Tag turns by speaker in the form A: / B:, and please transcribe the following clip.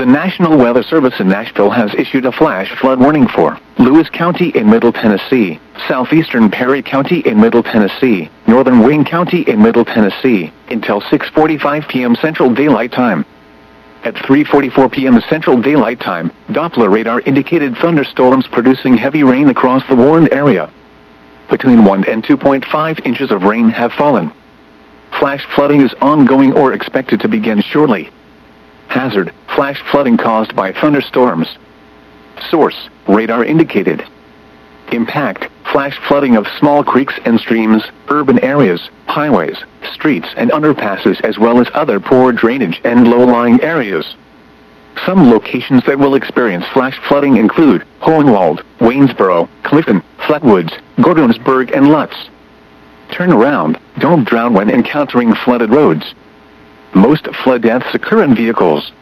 A: The National Weather Service in Nashville has issued a flash flood warning for Lewis County in Middle Tennessee, southeastern Perry County in Middle Tennessee, northern Wayne County in Middle Tennessee, until 6:45 p.m. Central Daylight Time. At 3:44 p.m. Central Daylight Time, Doppler radar indicated thunderstorms producing heavy rain across the warned area. Between 1 and 2.5 inches of rain have fallen. Flash flooding is ongoing or expected to begin shortly. Hazard: flash flooding caused by thunderstorms. Source: radar indicated. Impact: flash flooding of small creeks and streams, urban areas, highways, streets and underpasses, as well as other poor drainage and low-lying areas. Some locations that will experience flash flooding include Hohenwald, Waynesboro, Clifton, Flatwoods, Gordonsburg and Lutz. Turn around, don't drown when encountering flooded roads. Most flood deaths occur in vehicles.